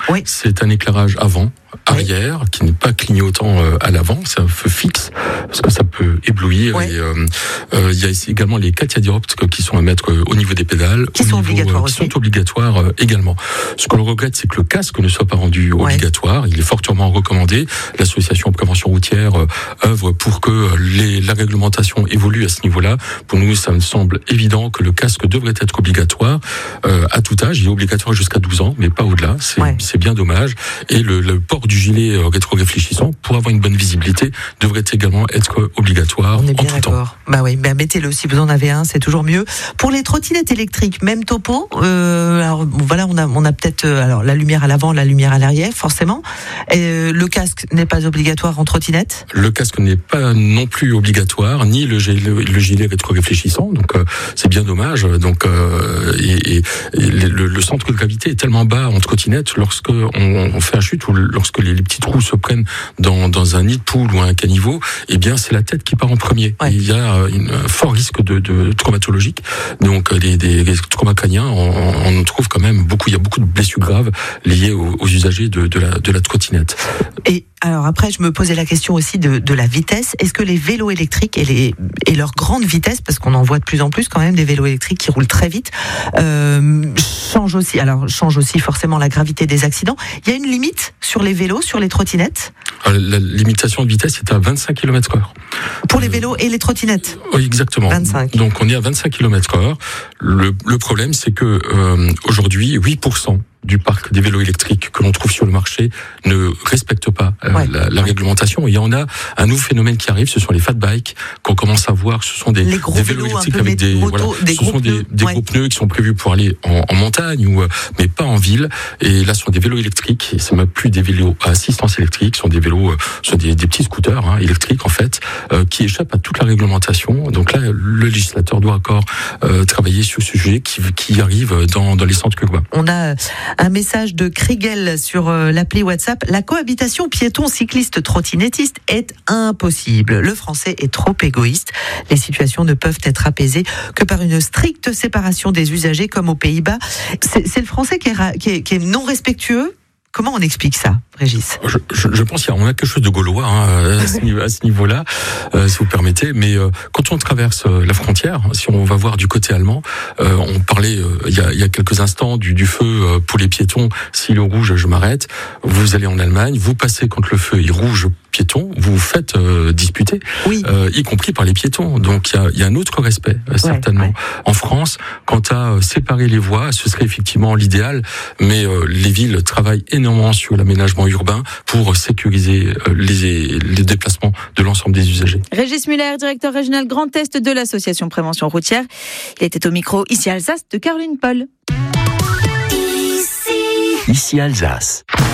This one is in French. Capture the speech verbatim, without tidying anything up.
Oui. C'est un éclairage avant, arrière, oui. qui n'est pas clignotant euh, à l'avant, c'est un feu fixe, parce que ça peut éblouir. Oui. Et euh, euh, il y a également les catadioptres qui sont à mettre euh, au niveau des pédales, qui au sont niveau, obligatoires euh, aussi. Qui sont obligatoires euh, également. Ce que l'on regrette, c'est que le casque ne soit pas rendu Ouais. obligatoire. Il est fortement recommandé. L'association Prévention Routière euh, œuvre pour que les, la réglementation évolue à ce niveau-là. Pour nous, ça me semble évident que le casque devrait être obligatoire euh, à tout âge. Il est obligatoire jusqu'à douze ans, mais pas au-delà. C'est, ouais. c'est bien dommage. Et le, le port du gilet euh, rétro-réfléchissant, pour avoir une bonne visibilité, devrait également être obligatoire. On est bien en tout d'accord. temps. Bah oui, bah mettez-le si vous en avez un, c'est toujours mieux. Pour les trottinettes électriques, même topo. Euh, alors voilà, on a, on a peut-être euh, alors la lumière à l'avant, la lumière à l'arrière, forcément. Et, euh, le casque n'est pas obligatoire en trottinette. Le casque n'est pas non plus obligatoire, ni le gilet, le gilet rétro-réfléchissant. Donc euh, c'est bien dommage. Donc euh, et, et, et le, le centre de gravité est tellement bas en trottinette lorsque on, on fait un chute ou lorsque les, les petits trous se prennent dans, dans un nid de poule ou un caniveau, eh bien c'est la tête qui part en premier. Ouais. Il y a une, un fort risque de, de traumatologique. Donc les, des, des traumas crâniens, on, on trouve quand même beaucoup. Il y a beaucoup de blessures graves liées aux, aux usagers de, de, la, de la trottinette. Et alors après, je me posais la question aussi de, de la vitesse. Est-ce que les vélos électriques et, les, et leur grande vitesse, parce qu'on en voit de plus en plus quand même des vélos électriques qui roulent très vite, euh, changent aussi. Alors change aussi forcément la gravité des accidents. Il y a une limite sur les vélos, sur les trottinettes. Alors, la limitation de vitesse est à vingt-cinq kilomètres heure. Pour les vélos et les trottinettes. Oui, exactement. vingt-cinq. Donc on est à vingt-cinq kilomètres heure. Le, le problème, c'est que euh, aujourd'hui, huit pour cent du parc des vélos électriques que l'on trouve sur le marché ne respecte pas euh, ouais. la, la réglementation. Et il y en a un nouveau phénomène qui arrive, ce sont les fat bikes qu'on commence à voir. Ce sont des, les gros des vélos électriques avec des, moto, voilà, des ce sont des, des ouais. gros pneus qui sont prévus pour aller en, en montagne ou mais pas en ville. Et là, ce sont des vélos électriques. Et c'est même plus des vélos à assistance électrique, ce sont des vélos, ce sont des, des petits scooters hein, électriques en fait, euh, qui échappent à toute la réglementation. Donc là, le législateur doit encore euh, travailler sur ce sujet qui, qui arrive dans, dans les centres urbains. On a un message de Krigel sur l'appli WhatsApp. La cohabitation piéton-cycliste-trottinettiste est impossible. Le français est trop égoïste. Les situations ne peuvent être apaisées que par une stricte séparation des usagers comme aux Pays-Bas. C'est, c'est le français qui est, qui est, qui est non respectueux. Comment on explique ça, Régis ? je, je, je pense qu'il y a, on a quelque chose de gaulois hein, à, ce niveau, à ce niveau-là, euh, si vous permettez. Mais euh, quand on traverse euh, la frontière, si on va voir du côté allemand, euh, on parlait euh, il, y a, il y a quelques instants du, du feu euh, pour les piétons. Si le rouge, je m'arrête. Vous allez en Allemagne, vous passez quand le feu est rouge piéton, vous vous faites euh, disputer, oui. euh, y compris par les piétons. Donc il y a, il y a un autre respect, euh, certainement. Ouais, ouais. En France, quant à euh, séparer les voies, ce serait effectivement l'idéal, mais euh, les villes travaillent énormément sur l'aménagement urbain pour sécuriser euh, les, les déplacements de l'ensemble des usagers. Régis Muller, directeur régional Grand Est de l'association Prévention Routière. Il était au micro ici Alsace de Caroline Paul. Ici, ici Alsace.